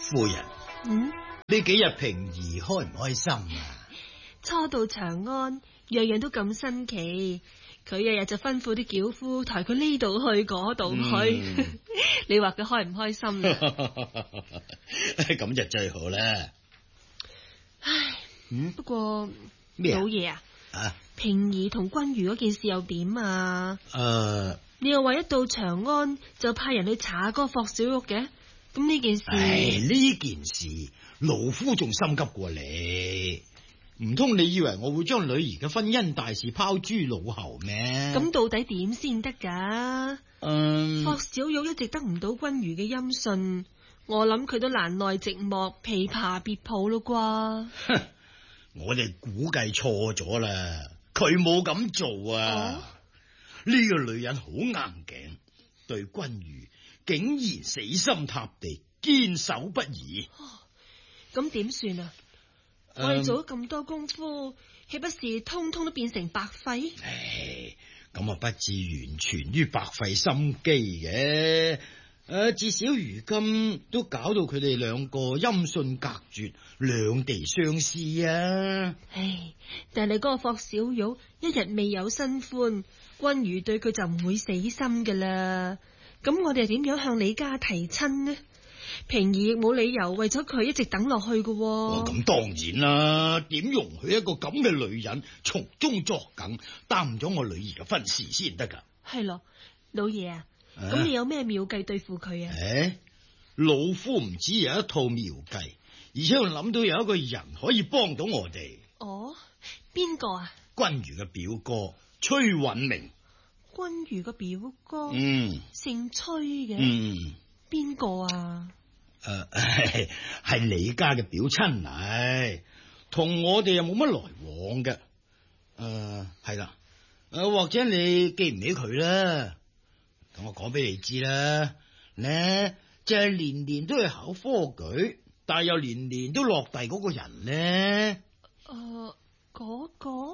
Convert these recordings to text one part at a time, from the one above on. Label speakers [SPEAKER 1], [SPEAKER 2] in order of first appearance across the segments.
[SPEAKER 1] 夫人，呢幾日平兒開唔開心啊？
[SPEAKER 2] 初到長安，樣樣都咁新奇。佢日日就吩咐啲轎夫抬佢呢度去嗰度去。你話佢開唔開心啊？
[SPEAKER 1] 咁就最好啦。
[SPEAKER 2] 唉，不過
[SPEAKER 1] 咩
[SPEAKER 2] 老爺啊，平兒同君如嗰件事又點啊？你又話一到長安就派人去查個霍小玉嘅，咁呢件事？
[SPEAKER 1] 呢件事老夫仲心急過你，唔通你以為我會將女兒嘅婚姻大事拋諸腦後咩？
[SPEAKER 2] 咁到底點先得噶？霍小玉一直得唔到君如嘅音訊，我諗佢都難耐寂寞，琵琶別抱咯啩。
[SPEAKER 1] 我哋估計錯咗啦，佢冇咁做啊！呢個女人好硬頸，對君如竟然死心塌地，堅守不移。
[SPEAKER 2] 咁點算啊？我哋做咗咁多功夫，豈不是通通都變成白費？
[SPEAKER 1] 咁啊不至完全於白費心機嘅。至少如今都搞到佢哋兩個音訊隔絕，兩地相思啊！
[SPEAKER 2] 但係你嗰個霍小玉一日未有新歡，君如對佢就唔會死心噶啦。咁我哋點樣向李家提親呢？平兒亦冇理由為咗佢一直等落去嘅。
[SPEAKER 1] 咁當然啦，點容許一個咁嘅女人從中作梗，耽誤咗我女兒嘅婚事先得噶？
[SPEAKER 2] 係咯，老爺啊，咁你有咩妙計對付佢啊？
[SPEAKER 1] 老夫唔止有一套妙計，而且我諗到有一個人可以幫到我哋。
[SPEAKER 2] 哦，邊個啊？
[SPEAKER 1] 君如嘅表哥崔允明。
[SPEAKER 2] 君如嘅表哥，姓崔嘅，邊個啊？
[SPEAKER 1] 係你家嘅表親嚟，同我哋又冇乜來往嘅。係啦，或者你記唔起佢啦？咁我講俾你知啦，呢就係年年都去考科舉，但係又年年都落第嗰個人呢？
[SPEAKER 2] 嗰個？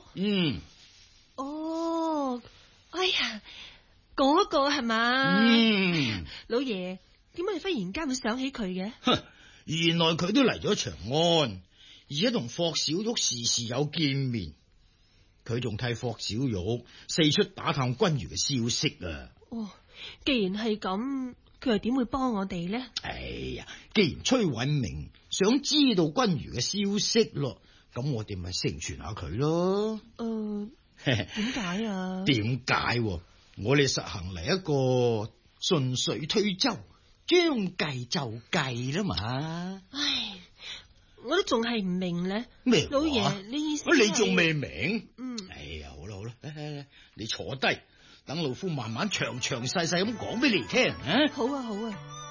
[SPEAKER 2] 哎呀，嗰個係嘛？老爺，點解你忽然間會想起佢嘅？
[SPEAKER 1] 原來佢都嚟咗長安，而且同霍小玉時時有見面。佢仲替霍小玉四出打探君如嘅消息啊！
[SPEAKER 2] 既然係咁，佢又點會幫我哋呢？
[SPEAKER 1] 既然崔允明想知道君如嘅消息咯，咁我哋咪成全下佢咯。
[SPEAKER 2] 點解啊？
[SPEAKER 1] 點解？我哋實行嚟一個順水推舟，將計就計啦嘛。
[SPEAKER 2] 我都仲係唔明咧。
[SPEAKER 1] 咩？
[SPEAKER 2] 老爺，你意思
[SPEAKER 1] 你仲未明？好啦，
[SPEAKER 2] 你
[SPEAKER 1] 坐低，等老夫慢慢詳詳細細咁講俾你聽。
[SPEAKER 2] 好啊。